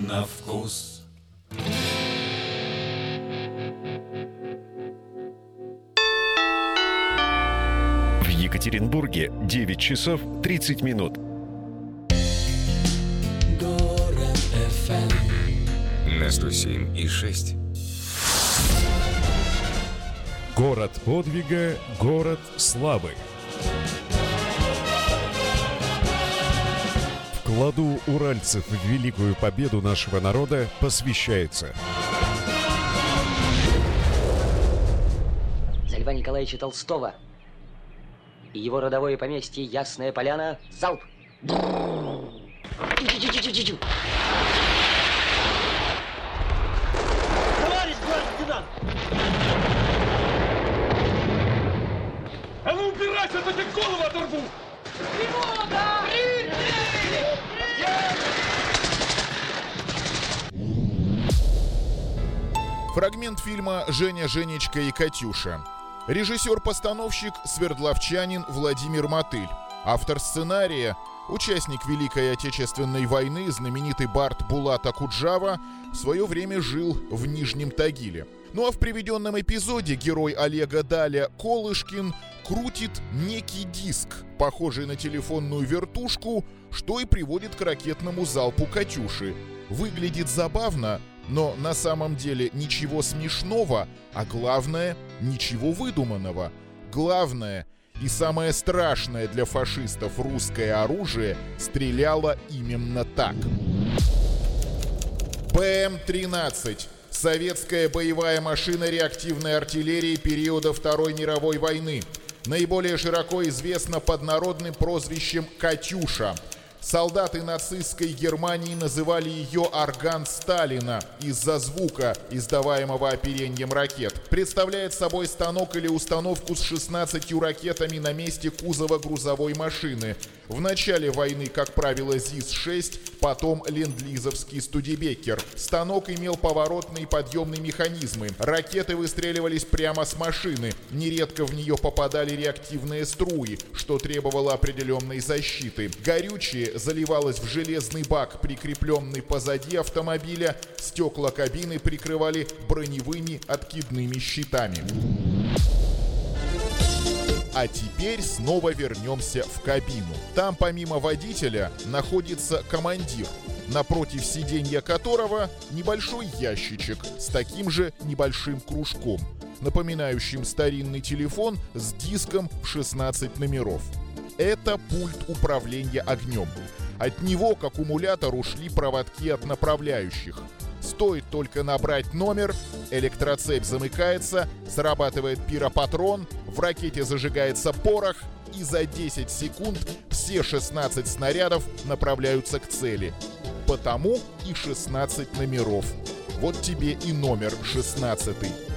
на вкус. В Екатеринбурге 9 часов 30 минут. Город FM на 107,6. Город подвига, город славы. Вкладу уральцев в великую победу нашего народа посвящается. За Льва Николаевича Толстого и его родовое поместье Ясная Поляна. Залп! Товарищ гражданин! А ну убирайся, то тебе голову оторву! Фрагмент фильма «Женя, Женечка и Катюша». Режиссер-постановщик свердловчанин Владимир Мотыль. Автор сценария – участник Великой Отечественной войны, знаменитый бард Булат Акуджава, в свое время жил в Нижнем Тагиле. Ну а в приведенном эпизоде герой Олега Даля Колышкин крутит некий диск, похожий на телефонную вертушку, что и приводит к ракетному залпу «Катюши». Выглядит забавно, но на самом деле ничего смешного, а главное – ничего выдуманного. Главное и самое страшное для фашистов русское оружие стреляло именно так. БМ-13 – советская боевая машина реактивной артиллерии периода Второй мировой войны. Наиболее широко известна под народным прозвищем «Катюша». Солдаты нацистской Германии называли ее «орган Сталина» из-за звука, издаваемого оперением ракет. Представляет собой станок или установку с 16 ракетами на месте кузова грузовой машины. В начале войны, как правило, ЗИС-6, потом ленд-лизовский Студебеккер. Станок имел поворотные и подъемные механизмы. Ракеты выстреливались прямо с машины. Нередко в нее попадали реактивные струи, что требовало определенной защиты. Горючее заливалось в железный бак, прикрепленный позади автомобиля. Стекла кабины прикрывали броневыми откидными щитами. А теперь снова вернемся в кабину. Там помимо водителя находится командир, напротив сиденья которого небольшой ящичек с таким же небольшим кружком, напоминающим старинный телефон с диском в 16 номеров. Это пульт управления огнем. От него к аккумулятору шли проводки от направляющих. Стоит только набрать номер, электроцепь замыкается, срабатывает пиропатрон, в ракете зажигается порох, и за 10 секунд все 16 снарядов направляются к цели. Потому и 16 номеров. Вот тебе и номер 16.